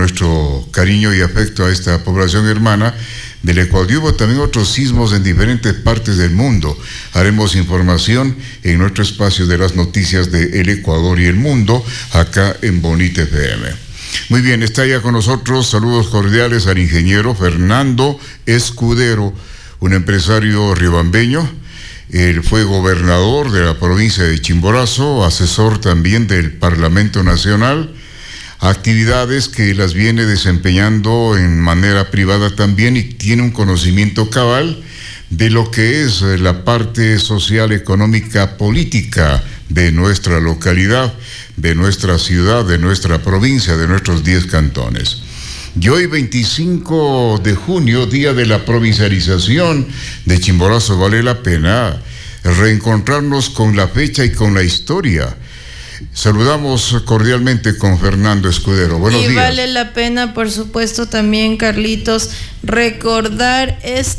nuestro cariño y afecto a esta población hermana del Ecuador. Y hubo también otros sismos en diferentes partes del mundo. Haremos información en nuestro espacio de las noticias de El Ecuador y el mundo, acá en Bonita FM. Muy bien, está ya con nosotros, saludos cordiales al ingeniero Fernando Escudero, un empresario riobambeño. Él fue gobernador de la provincia de Chimborazo, asesor también del Parlamento Nacional, actividades que las viene desempeñando en manera privada también, y tiene un conocimiento cabal de lo que es la parte social, económica, política de nuestra localidad, de nuestra ciudad, de nuestra provincia, de nuestros 10 cantones. Y hoy, 25 de junio, día de la provincialización de Chimborazo, vale la pena reencontrarnos con la fecha y con la historia. Saludamos cordialmente con Fernando Escudero. Buenos días. Y vale la pena, por supuesto, también, Carlitos, recordar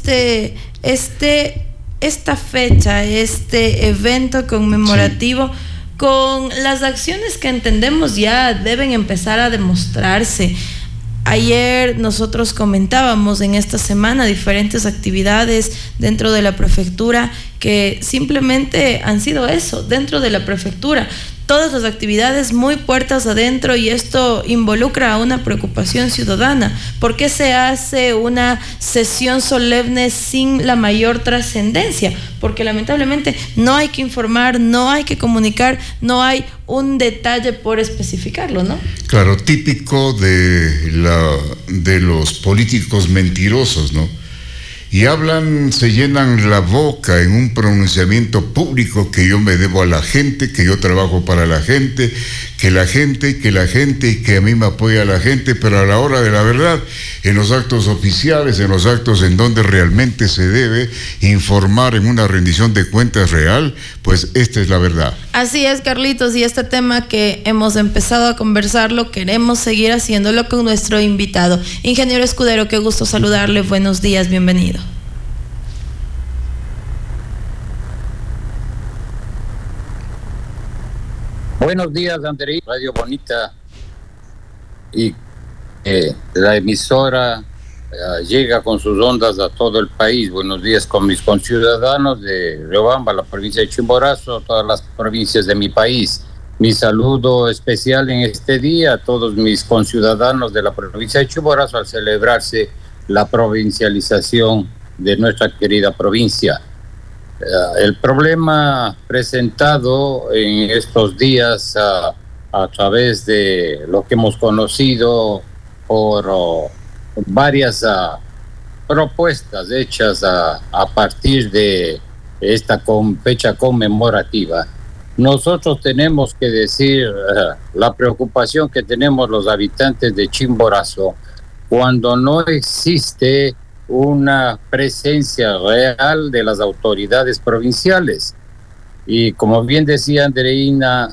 esta fecha, este evento conmemorativo, sí, con las acciones que entendemos ya deben empezar a demostrarse. Ayer nosotros comentábamos en esta semana diferentes actividades dentro de la prefectura que simplemente han sido eso, dentro de la prefectura. Todas las actividades muy puertas adentro, y esto involucra a una preocupación ciudadana. ¿Por qué se hace una sesión solemne sin la mayor trascendencia? Porque lamentablemente no hay que informar, no hay que comunicar, no hay un detalle por especificarlo, ¿no? Claro, típico de los políticos mentirosos, ¿no? Y hablan, se llenan la boca en un pronunciamiento público que yo me debo a la gente, que yo trabajo para la gente, que la gente, y que a mí me apoya la gente, pero a la hora de la verdad, en los actos oficiales, en los actos en donde realmente se debe informar en una rendición de cuentas real, pues esta es la verdad. Así es, Carlitos, y este tema que hemos empezado a conversarlo, queremos seguir haciéndolo con nuestro invitado. Ingeniero Escudero, qué gusto saludarle, buenos días, bienvenido. Buenos días, Andrei, Radio Bonita, y la emisora llega con sus ondas a todo el país. Buenos días con mis conciudadanos de Riobamba, la provincia de Chimborazo, todas las provincias de mi país. Mi saludo especial en este día a todos mis conciudadanos de la provincia de Chimborazo al celebrarse la provincialización de nuestra querida provincia. El problema presentado en estos días a través de lo que hemos conocido por varias propuestas hechas a partir de esta fecha conmemorativa, nosotros tenemos que decir la preocupación que tenemos los habitantes de Chimborazo cuando no existe una presencia real de las autoridades provinciales. Y como bien decía Andreina,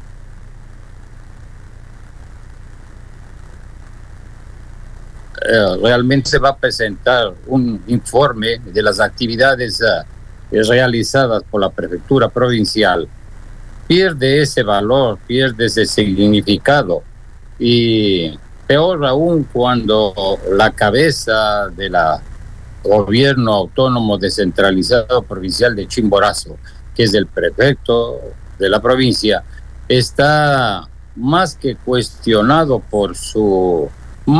realmente se va a presentar un informe de las actividades realizadas por la prefectura provincial. Pierde ese valor, pierde ese significado, y peor aún cuando la cabeza del gobierno autónomo descentralizado provincial de Chimborazo, que es el prefecto de la provincia, está más que cuestionado por su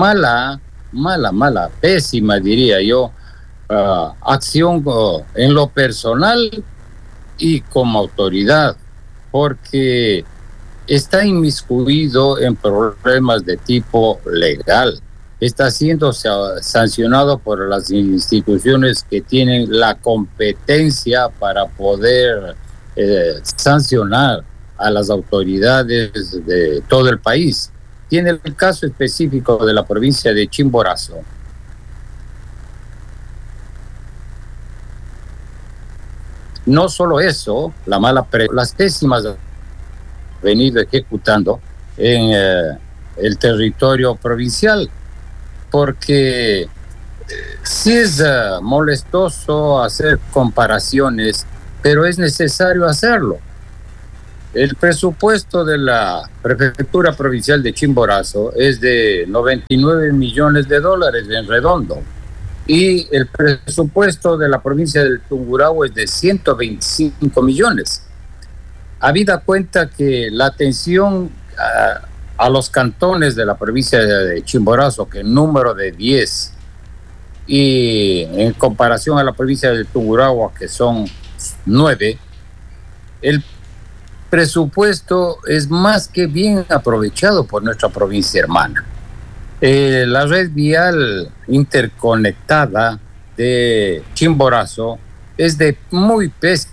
pésima, diría yo, acción en lo personal y como autoridad, porque está inmiscuido en problemas de tipo legal. Está siendo sancionado por las instituciones que tienen la competencia para poder sancionar a las autoridades de todo el país. Tiene el caso específico de la provincia de Chimborazo. No solo eso, las pésimas venido ejecutando en el territorio provincial, porque sí es molestoso hacer comparaciones, pero es necesario hacerlo. El presupuesto de la Prefectura Provincial de Chimborazo es de 99 millones de dólares en redondo. Y el presupuesto de la provincia del Tungurahua es de 125 millones. Habida cuenta que la atención a los cantones de la provincia de Chimborazo, que en número de 10, y en comparación a la provincia del Tungurahua, que son 9, el presupuesto es más que bien aprovechado por nuestra provincia hermana. La red vial interconectada de Chimborazo es de muy pésima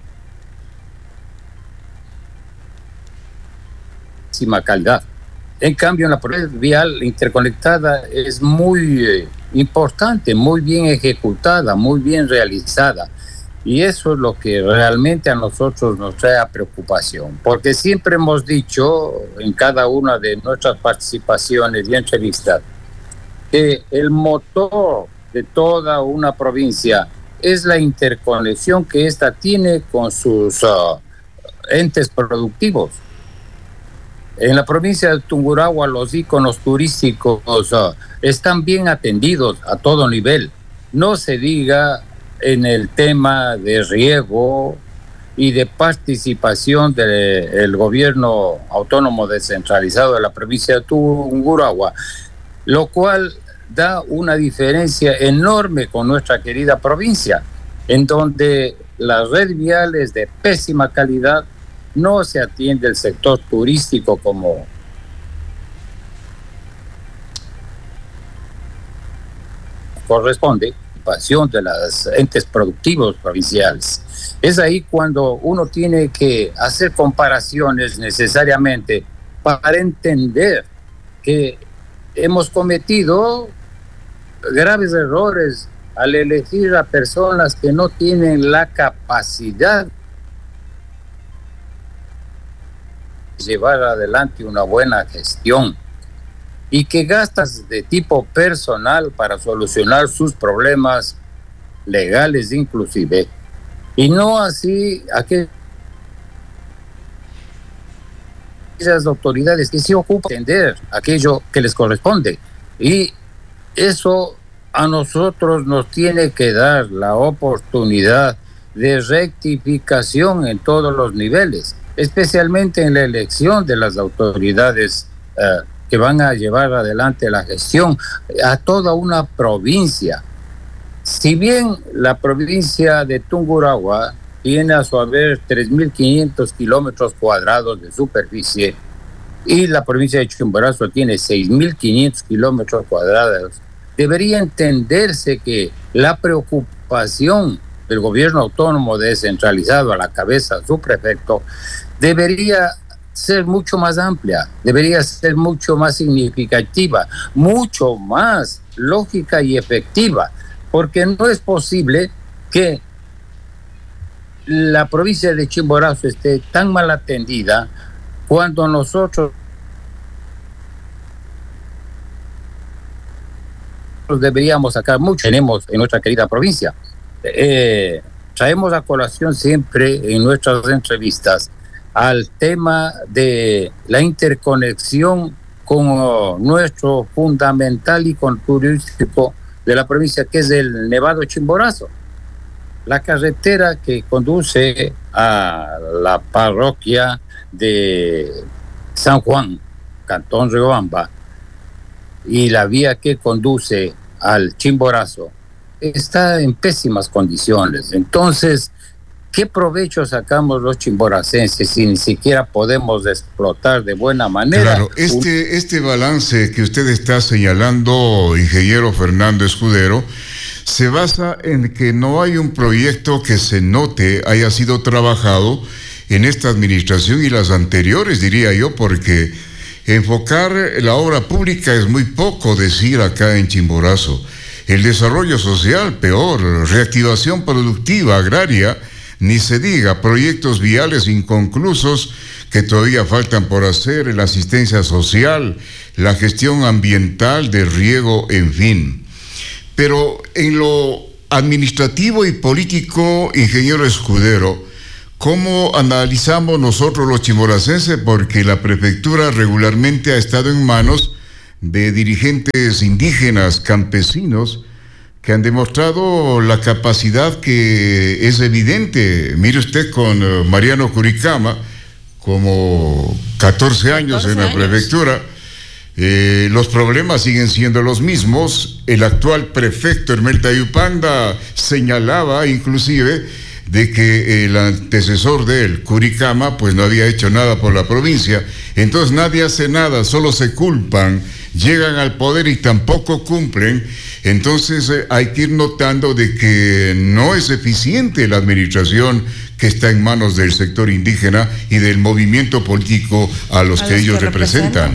calidad. En cambio, la red vial interconectada es muy importante, muy bien ejecutada, muy bien realizada. Y eso es lo que realmente a nosotros nos trae preocupación, porque siempre hemos dicho en cada una de nuestras participaciones y entrevistas que el motor de toda una provincia es la interconexión que ésta tiene con sus entes productivos. En la provincia de Tungurahua los íconos turísticos están bien atendidos a todo nivel. No se diga en el tema de riego y de participación del gobierno autónomo descentralizado de la provincia de Tungurahua, lo cual da una diferencia enorme con nuestra querida provincia, en donde la red vial es de pésima calidad, no se atiende el sector turístico como corresponde, pasión de los entes productivos provinciales. Es ahí cuando uno tiene que hacer comparaciones necesariamente para entender que hemos cometido graves errores al elegir a personas que no tienen la capacidad de llevar adelante una buena gestión y que gastas de tipo personal para solucionar sus problemas legales inclusive, y no así aquellas autoridades que se ocupan de atender aquello que les corresponde. Y eso a nosotros nos tiene que dar la oportunidad de rectificación en todos los niveles, especialmente en la elección de las autoridades que van a llevar adelante la gestión a toda una provincia. Si bien la provincia de Tungurahua tiene a su haber 3.500 kilómetros cuadrados de superficie y la provincia de Chimborazo tiene 6.500 kilómetros cuadrados, debería entenderse que la preocupación del gobierno autónomo descentralizado a la cabeza de su prefecto debería ser mucho más amplia, debería ser mucho más significativa, mucho más lógica y efectiva, porque no es posible que la provincia de Chimborazo esté tan mal atendida cuando nosotros deberíamos sacar mucho tenemos en nuestra querida provincia. Traemos a colación siempre en nuestras entrevistas al tema de la interconexión con nuestro fundamental icono turístico de la provincia, que es el Nevado Chimborazo. La carretera que conduce a la parroquia de San Juan, Cantón Riobamba, y la vía que conduce al Chimborazo está en pésimas condiciones. Entonces, ¿qué provecho sacamos los chimboracenses si ni siquiera podemos explotar de buena manera? Claro, este balance que usted está señalando, ingeniero Fernando Escudero, se basa en que no hay un proyecto que se note haya sido trabajado en esta administración y las anteriores, diría yo, porque enfocar la obra pública es muy poco decir acá en Chimborazo. El desarrollo social, peor, reactivación productiva, agraria, ni se diga, proyectos viales inconclusos que todavía faltan por hacer, la asistencia social, la gestión ambiental, de riego, en fin. Pero en lo administrativo y político, ingeniero Escudero, ¿Cómo analizamos nosotros los chimboracenses? Porque la prefectura regularmente ha estado en manos de dirigentes indígenas, campesinos, que han demostrado la capacidad que es evidente. Mire usted con Mariano Curicama, como 14 años en la prefectura, los problemas siguen siendo los mismos. El actual prefecto Hermel Tayupanda señalaba inclusive de que el antecesor de él, Curicama, pues no había hecho nada por la provincia. Entonces nadie hace nada, solo se culpan, llegan al poder y tampoco cumplen. Entonces hay que ir notando de que no es eficiente la administración que está en manos del sector indígena y del movimiento político a los que ellos representan.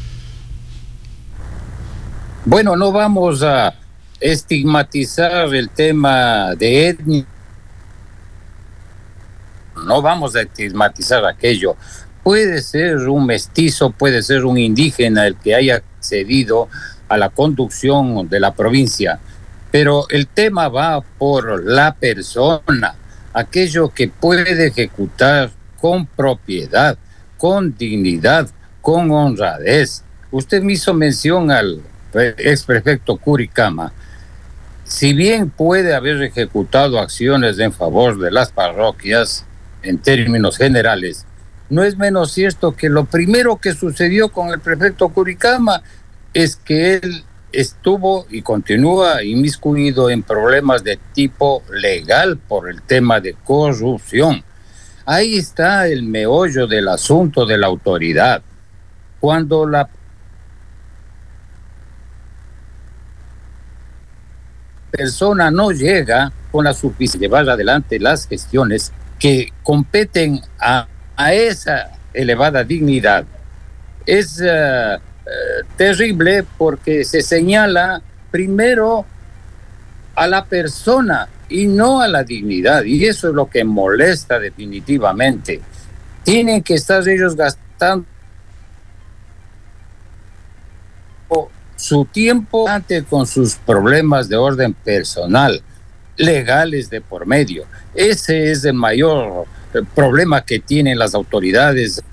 Bueno, no vamos a estigmatizar el tema de etnia. No vamos a estigmatizar aquello. Puede ser un mestizo, puede ser un indígena el que haya accedido a la conducción de la provincia, pero el tema va por la persona, aquello que puede ejecutar con propiedad, con dignidad, con honradez. Usted me hizo mención al ex prefecto Curicama. Si bien puede haber ejecutado acciones en favor de las parroquias, en términos generales, no es menos cierto que lo primero que sucedió con el prefecto Curicama es que él estuvo y continúa inmiscuido en problemas de tipo legal por el tema de corrupción. Ahí está el meollo del asunto de la autoridad. Cuando la persona no llega con la suficiencia de llevar adelante las gestiones que competen a esa elevada dignidad, es terrible porque se señala primero a la persona y no a la dignidad, y eso es lo que molesta definitivamente. Tienen que estar ellos gastando su tiempo antes con sus problemas de orden personal, legales de por medio. Ese es el mayor problema que tienen las autoridades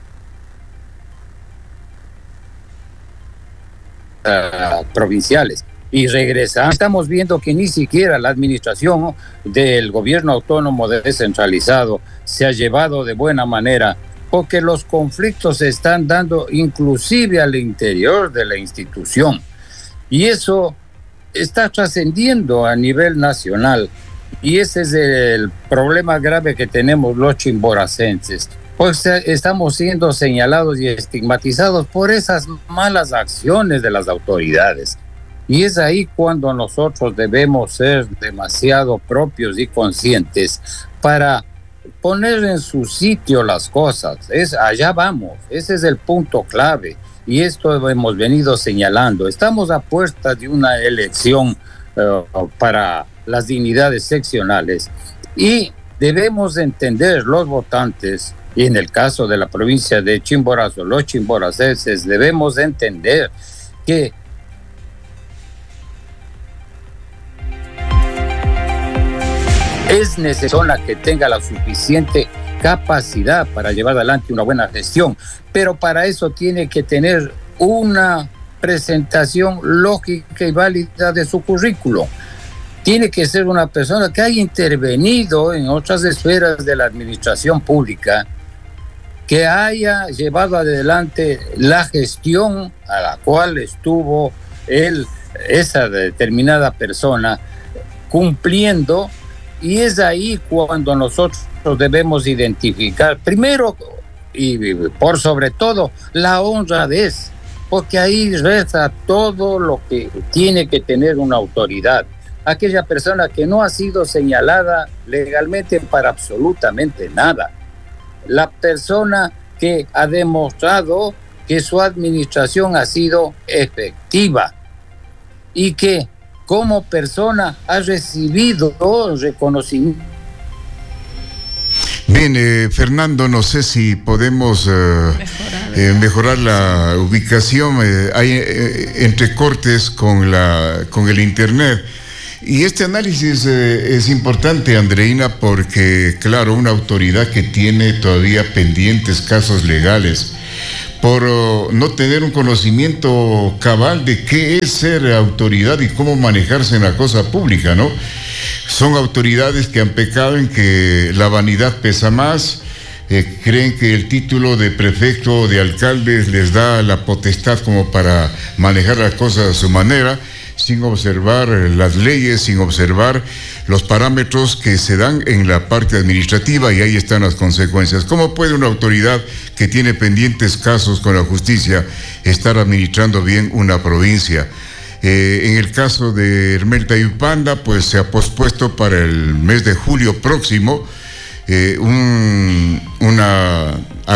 provinciales. Y regresamos, estamos viendo que ni siquiera la administración del gobierno autónomo descentralizado se ha llevado de buena manera, porque los conflictos se están dando inclusive al interior de la institución, y eso está trascendiendo a nivel nacional, y ese es el problema grave que tenemos los chimboracenses, pues estamos siendo señalados y estigmatizados por esas malas acciones de las autoridades, y es ahí cuando nosotros debemos ser demasiado propios y conscientes para poner en su sitio las cosas. Allá vamos, ese es el punto clave, y esto hemos venido señalando. Estamos a puertas de una elección para las dignidades seccionales, y debemos entender los votantes, y en el caso de la provincia de Chimborazo, los chimboracenses, debemos entender que es necesario que tenga la suficiente capacidad para llevar adelante una buena gestión, pero para eso tiene que tener una presentación lógica y válida de su currículo. Tiene que ser una persona que haya intervenido en otras esferas de la administración pública, que haya llevado adelante la gestión a la cual estuvo esa determinada persona cumpliendo. Y es ahí cuando nosotros debemos identificar, primero y por sobre todo, la honradez, porque ahí resta todo lo que tiene que tener una autoridad. Aquella persona que no ha sido señalada legalmente para absolutamente nada. La persona que ha demostrado que su administración ha sido efectiva y que como persona ha recibido reconocimiento. Bien, Fernando, no sé si podemos mejorar la ubicación. Hay entrecortes con el internet. Y este análisis es importante, Andreina, porque, claro, una autoridad que tiene todavía pendientes casos legales por no tener un conocimiento cabal de qué es ser autoridad y cómo manejarse en la cosa pública, ¿no? Son autoridades que han pecado en que la vanidad pesa más, creen que el título de prefecto o de alcalde les da la potestad como para manejar las cosas a su manera, sin observar las leyes, sin observar los parámetros que se dan en la parte administrativa, y ahí están las consecuencias. ¿Cómo puede una autoridad que tiene pendientes casos con la justicia estar administrando bien una provincia? En el caso de Hermel Tayupanda, pues se ha pospuesto para el mes de julio próximo una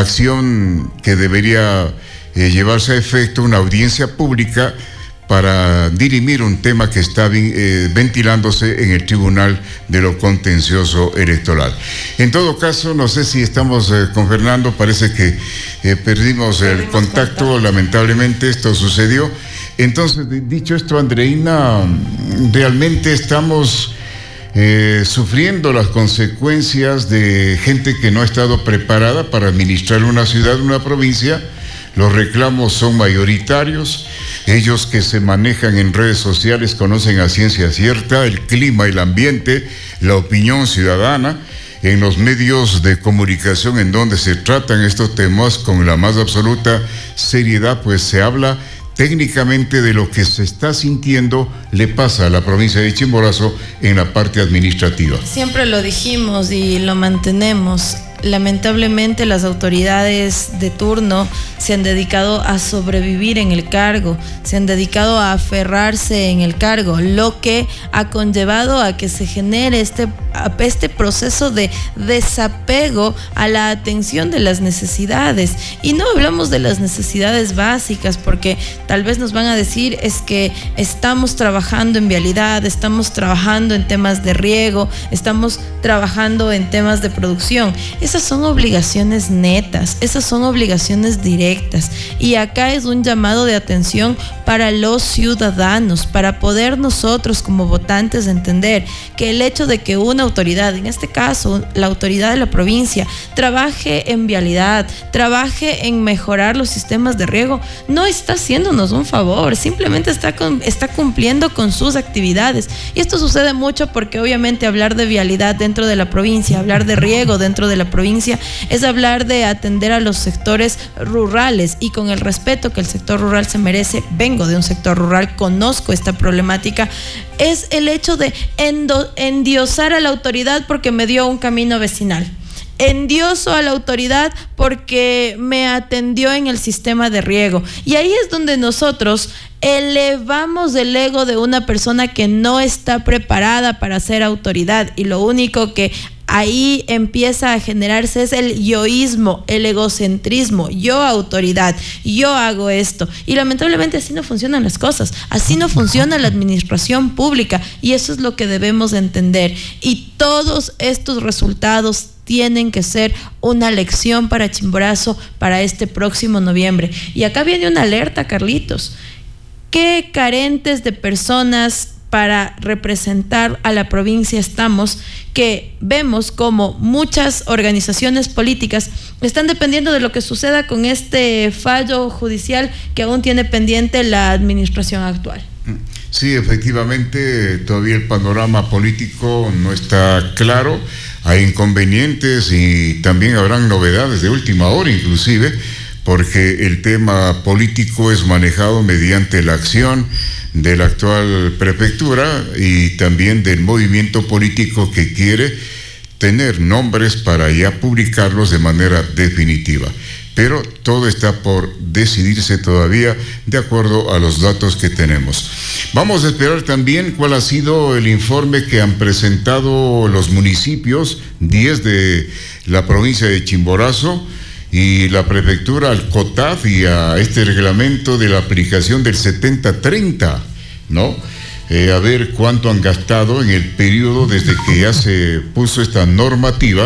acción que debería llevarse a efecto, una audiencia pública para dirimir un tema que está ventilándose en el Tribunal de lo Contencioso Electoral. En todo caso, no sé si estamos con Fernando, parece que perdimos el contacto, lamentablemente esto sucedió. Entonces, dicho esto, Andreina, realmente estamos sufriendo las consecuencias de gente que no ha estado preparada para administrar una ciudad, una provincia. Los reclamos son mayoritarios. Ellos que se manejan en redes sociales conocen a ciencia cierta el clima, el ambiente, la opinión ciudadana. En los medios de comunicación en donde se tratan estos temas con la más absoluta seriedad, pues se habla técnicamente de lo que se está sintiendo le pasa a la provincia de Chimborazo en la parte administrativa. Siempre lo dijimos y lo mantenemos. Lamentablemente las autoridades de turno se han dedicado a sobrevivir en el cargo, se han dedicado a aferrarse en el cargo, lo que ha conllevado a que se genere este proceso de desapego a la atención de las necesidades. Y no hablamos de las necesidades básicas, porque tal vez nos van a decir es que estamos trabajando en vialidad, estamos trabajando en temas de riego, estamos trabajando en temas de producción. Esas son obligaciones netas, esas son obligaciones directas, y acá es un llamado de atención para los ciudadanos, para poder nosotros como votantes entender que el hecho de que una autoridad, en este caso la autoridad de la provincia, trabaje en vialidad, trabaje en mejorar los sistemas de riego, no está haciéndonos un favor, simplemente está cumpliendo con sus actividades. Y esto sucede mucho porque obviamente hablar de vialidad dentro de la provincia, hablar de riego dentro de la provincia, es hablar de atender a los sectores rurales, y con el respeto que el sector rural se merece, vengo de un sector rural, conozco esta problemática. Es el hecho de endiosar a la autoridad porque me dio un camino vecinal. Endioso a la autoridad porque me atendió en el sistema de riego. Y ahí es donde nosotros elevamos el ego de una persona que no está preparada para ser autoridad, y lo único que ahí empieza a generarse es el yoísmo, el egocentrismo. Yo autoridad, yo hago esto, y lamentablemente así no funcionan las cosas, así no funciona la administración pública, y eso es lo que debemos entender. Y todos estos resultados tienen que ser una lección para Chimborazo para este próximo noviembre. Y acá viene una alerta, Carlitos. Qué carentes de personas para representar a la provincia estamos, que vemos como muchas organizaciones políticas están dependiendo de lo que suceda con este fallo judicial que aún tiene pendiente la administración actual. Sí, efectivamente, todavía el panorama político no está claro, hay inconvenientes y también habrán novedades de última hora inclusive, porque el tema político es manejado mediante la acción de la actual prefectura y también del movimiento político que quiere tener nombres para ya publicarlos de manera definitiva. Pero todo está por decidirse todavía de acuerdo a los datos que tenemos. Vamos a esperar también cuál ha sido el informe que han presentado los municipios, 10 de la provincia de Chimborazo, y la prefectura al COTAF y a este reglamento de la aplicación del 70-30, ¿no? A ver cuánto han gastado en el periodo desde que ya se puso esta normativa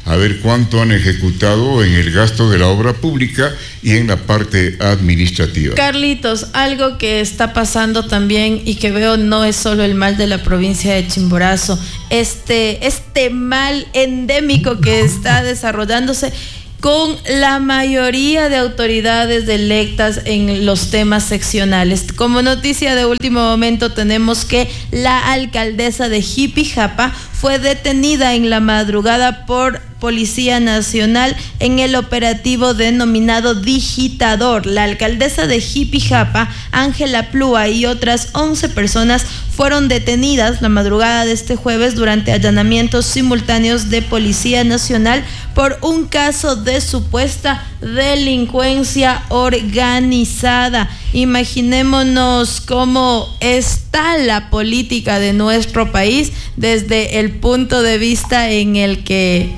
a ver cuánto han ejecutado en el gasto de la obra pública y en la parte administrativa. Carlitos, algo que está pasando también y que veo no es solo el mal de la provincia de Chimborazo, este mal endémico que está desarrollándose con la mayoría de autoridades electas en los temas seccionales. Como noticia de último momento tenemos que la alcaldesa de Jipijapa fue detenida en la madrugada por Policía Nacional en el operativo denominado Digitador. La alcaldesa de Jipijapa, Ángela Plúa, y otras 11 personas fueron detenidas la madrugada de este jueves durante allanamientos simultáneos de Policía Nacional por un caso de supuesta delincuencia organizada. Imaginémonos cómo está la política de nuestro país desde el punto de vista en el que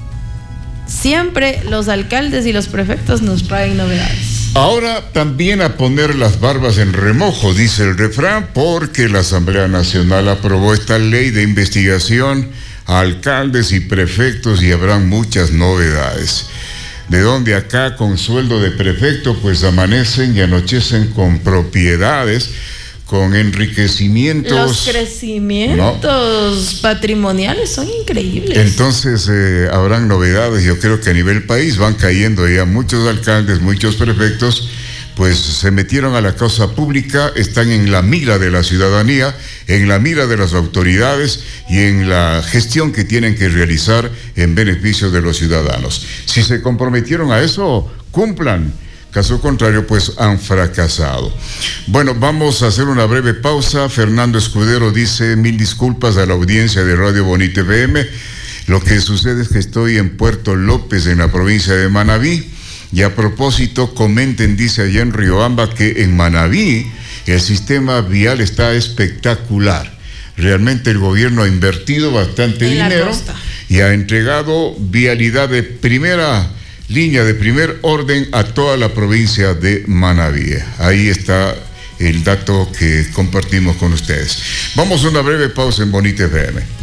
siempre los alcaldes y los prefectos nos traen novedades. Ahora también a poner las barbas en remojo, dice el refrán, porque la Asamblea Nacional aprobó esta ley de investigación a alcaldes y prefectos y habrán muchas novedades. De donde acá con sueldo de prefecto pues amanecen y anochecen con propiedades, con enriquecimientos. Los crecimientos patrimoniales son increíbles. Entonces habrán novedades. Yo creo que a nivel país van cayendo ya muchos alcaldes, muchos prefectos, pues se metieron a la causa pública, están en la mira de la ciudadanía, en la mira de las autoridades y en la gestión que tienen que realizar en beneficio de los ciudadanos. Si se comprometieron a eso, cumplan. Caso contrario, pues han fracasado. Bueno, vamos a hacer una breve pausa. Fernando Escudero dice: 1000 disculpas a la audiencia de Radio Bonita FM. Lo que sucede es que estoy en Puerto López, en la provincia de Manabí. Y a propósito, comenten, dice allá en Riobamba, que en Manabí el sistema vial está espectacular. Realmente el gobierno ha invertido bastante dinero y ha entregado vialidad de primera línea, de primer orden a toda la provincia de Manabí. Ahí está el dato que compartimos con ustedes. Vamos a una breve pausa en Bonita FM.